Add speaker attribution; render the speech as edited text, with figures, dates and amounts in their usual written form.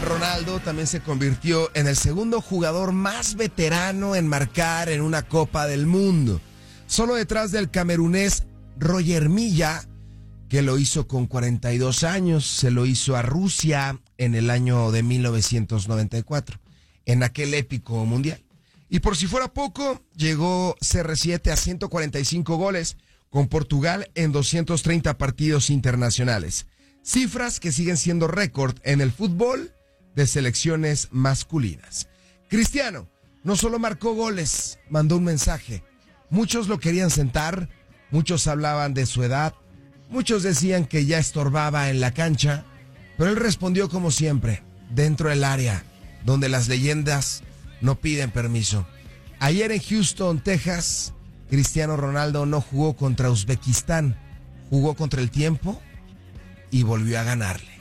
Speaker 1: Ronaldo también se convirtió en el segundo jugador más veterano en marcar en una Copa del Mundo, solo detrás del camerunés Roger Milla, que lo hizo con 42 años, se lo hizo a Rusia en el año de 1994, en aquel épico mundial. Y por si fuera poco, llegó CR7 a 145 goles con Portugal en 230 partidos internacionales. Cifras que siguen siendo récord en el fútbol de selecciones masculinas. Cristiano no solo marcó goles, mandó un mensaje. Muchos lo querían sentar, muchos hablaban de su edad, muchos decían que ya estorbaba en la cancha, pero él respondió como siempre, dentro del área, donde las leyendas no piden permiso. Ayer en Houston, Texas, Cristiano Ronaldo no jugó contra Uzbekistán, jugó contra el tiempo y volvió a ganarle.